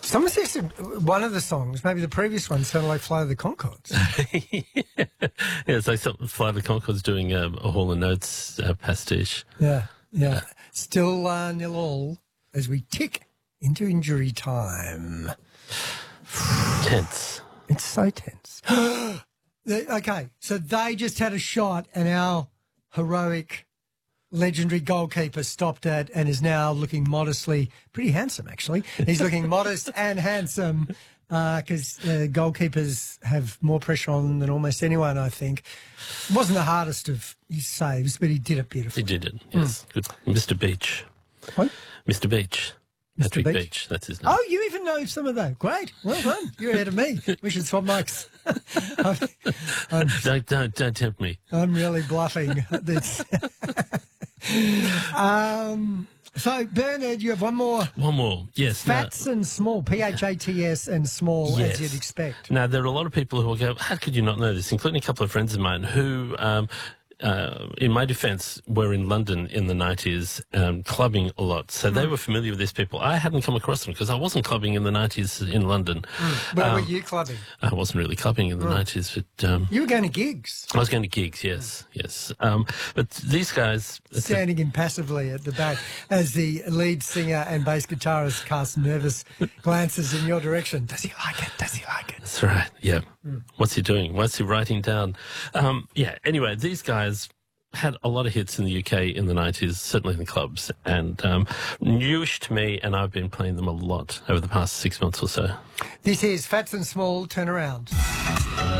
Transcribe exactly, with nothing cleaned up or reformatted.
Someone suggested one of the songs, maybe the previous one, sounded like Fly the Conchords. Yeah, it's like something Fly the Conchords doing a, a Hall and Oates uh, pastiche. Yeah, yeah. Still uh, nil all as we tick into injury time. Tense. It's so tense. Okay, so they just had a shot and our heroic, legendary goalkeeper stopped it and is now looking modestly, pretty handsome actually. He's looking modest and handsome because uh, uh, goalkeepers have more pressure on them than almost anyone, I think. It wasn't the hardest of his saves, but he did it beautifully. He did it, yes. Mm. Good. Mister Beach. What? Mister Beach. Mister Patrick Beach? Beach, that's his name. Oh, you even know some of that. Great. Well done. You're ahead of me. We should swap mics. I'm, I'm, don't, don't, don't tempt me. I'm really bluffing. This. um, so, Bernard, you have one more. One more, yes. Fats now, and small, P H A T S and small, yes. as you'd expect. Now, there are a lot of people who will go, how could you not know this, including a couple of friends of mine who... Um, Uh, in my defence, were in London in the nineties, um, clubbing a lot. So mm. they were familiar with these people. I hadn't come across them because I wasn't clubbing in the nineties in London. Mm. Where um, were you clubbing? I wasn't really clubbing in the mm. nineties. But, um, you were going to gigs? I was going to gigs, yes, mm. yes. Um, but these guys... Standing impassively at the back as the lead singer and bass guitarist cast nervous glances in your direction. Does he like it? Does he like it? That's right, yeah. Mm. What's he doing? What's he writing down? Um, yeah, anyway, these guys had a lot of hits in the U K in the nineties, certainly in the clubs, and um, newish to me, and I've been playing them a lot over the past six months or so. This is Fats and Small, Turn Around.